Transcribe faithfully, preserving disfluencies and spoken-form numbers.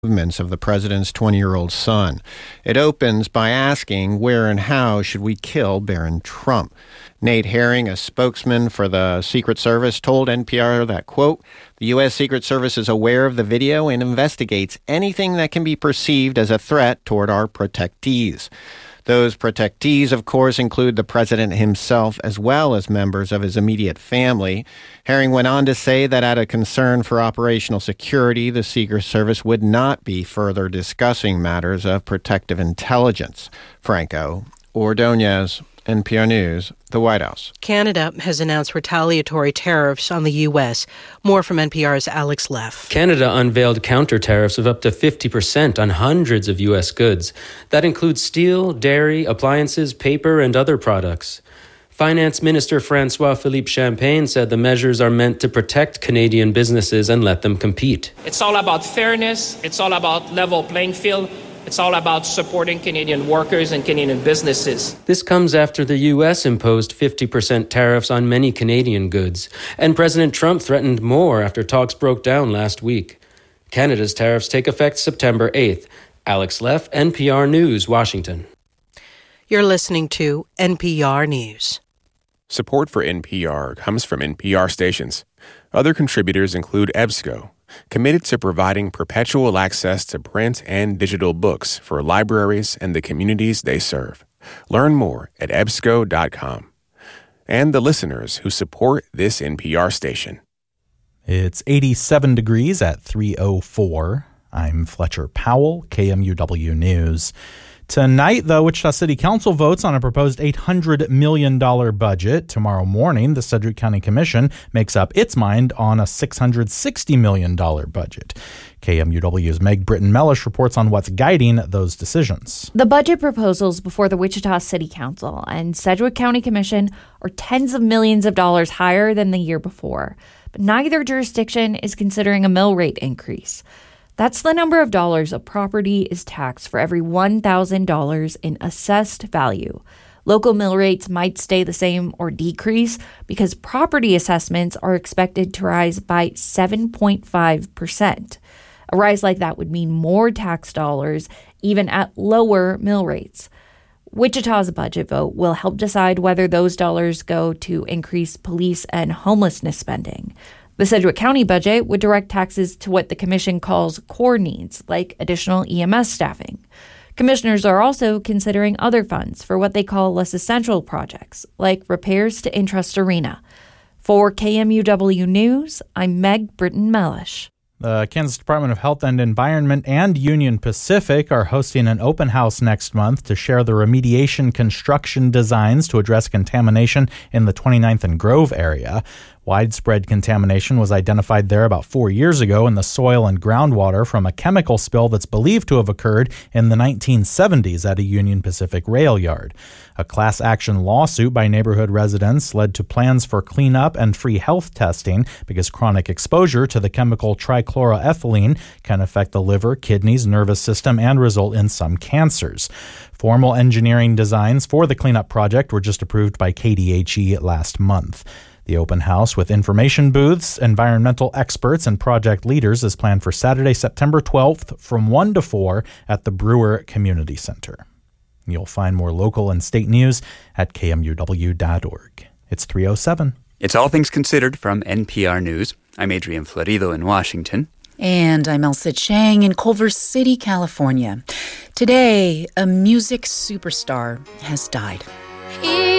movements of the president's twenty-year-old son. It opens by asking where and how should we kill Barron Trump. Nate Herring, a spokesman for the Secret Service, told N P R that, quote, the U S. Secret Service is aware of the video and investigates anything that can be perceived as a threat toward our protectees. Those protectees, of course, include the president himself as well as members of his immediate family. Herring went on to say that out of concern for operational security, the Secret Service would not be further discussing matters of protective intelligence. Franco Ordonez, N P R News, the White House. Canada has announced retaliatory tariffs on the U S. More from N P R's Alex Leff. Canada unveiled counter tariffs of up to fifty percent on hundreds of U S goods. That includes steel, dairy, appliances, paper, and other products. Finance Minister François-Philippe Champagne said the measures are meant to protect Canadian businesses and let them compete. It's all about fairness. It's all about level playing field. It's all about supporting Canadian workers and Canadian businesses. This comes after the U S imposed fifty percent tariffs on many Canadian goods, and President Trump threatened more after talks broke down last week. Canada's tariffs take effect September eighth. Alex Leff, N P R News, Washington. You're listening to N P R News. Support for N P R comes from N P R stations. Other contributors include EBSCO, committed to providing perpetual access to print and digital books for libraries and the communities they serve. Learn more at ebsco dot com. And the listeners who support this N P R station. It's eighty-seven degrees at three oh four. I'm Fletcher Powell, K M U W News. Tonight, the Wichita City Council votes on a proposed eight hundred million dollars budget. Tomorrow morning, the Sedgwick County Commission makes up its mind on a six hundred sixty million dollars budget. K M U W's Meg Britton-Mellish reports on what's guiding those decisions. The budget proposals before the Wichita City Council and Sedgwick County Commission are tens of millions of dollars higher than the year before. But neither jurisdiction is considering a mill rate increase. That's the number of dollars a property is taxed for every one thousand dollars in assessed value. Local mill rates might stay the same or decrease because property assessments are expected to rise by seven point five percent. A rise like that would mean more tax dollars, even at lower mill rates. Wichita's budget vote will help decide whether those dollars go to increase police and homelessness spending. The Sedgwick County budget would direct taxes to what the commission calls core needs, like additional E M S staffing. Commissioners are also considering other funds for what they call less essential projects, like repairs to Intrust Arena. For K M U W News, I'm Meg Britton-Mellish. The Kansas Department of Health and Environment and Union Pacific are hosting an open house next month to share the remediation construction designs to address contamination in the twenty-ninth and Grove area. Widespread contamination was identified there about four years ago in the soil and groundwater from a chemical spill that's believed to have occurred in the nineteen seventies at a Union Pacific rail yard. A class action lawsuit by neighborhood residents led to plans for cleanup and free health testing because chronic exposure to the chemical trichloroethylene can affect the liver, kidneys, nervous system, and result in some cancers. Formal engineering designs for the cleanup project were just approved by K D H E last month. The open house with information booths, environmental experts, and project leaders is planned for Saturday, September twelfth from one to four at the Brewer Community Center. You'll find more local and state news at K M U W dot org. It's three oh seven. It's All Things Considered from N P R News. I'm Adrian Florido in Washington. And I'm Elsa Chang in Culver City, California. Today, a music superstar has died.